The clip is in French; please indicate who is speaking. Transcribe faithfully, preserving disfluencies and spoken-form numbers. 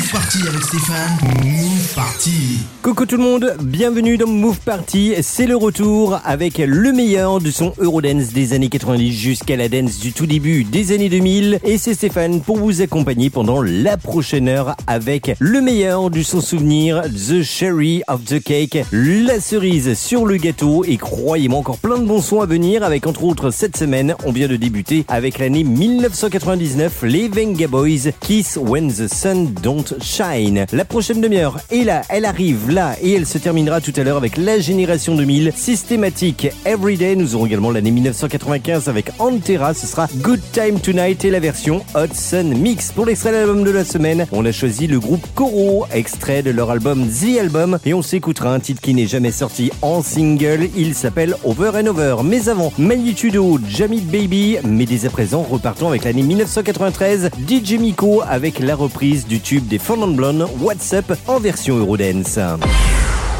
Speaker 1: Move Party avec Stéphane. Move Party.
Speaker 2: Coucou tout le monde, bienvenue dans Move Party. C'est le retour avec le meilleur du son Eurodance des années quatre-vingt-dix jusqu'à la dance du tout début des années deux mille. Et c'est Stéphane pour vous accompagner pendant la prochaine heure avec le meilleur du son souvenir, The Cherry of the Cake, la cerise sur le gâteau. Et croyez-moi, encore plein de bons sons à venir avec entre autres cette semaine, on vient de débuter avec l'année dix-neuf cent quatre-vingt-dix-neuf, les Venga Boys, Kiss When the Sun Don't Shine. La prochaine demi-heure est là, elle arrive là et elle se terminera tout à l'heure avec la génération deux mille, systématique Everyday. Nous aurons également l'année dix-neuf cent quatre-vingt-quinze avec Antera, ce sera Good Time Tonight et la version Hot Sun Mix. Pour l'extrait de l'album de la semaine, on a choisi le groupe Coro, extrait de leur album The Album, et on s'écoutera un titre qui n'est jamais sorti en single, il s'appelle Over and Over. Mais avant, Magnitudo, Jamie Baby, mais dès à présent, repartons avec l'année dix-neuf cent quatre-vingt-treize, D J Miko avec la reprise du tube des Four Non Blondes, What's Up, en version Eurodance.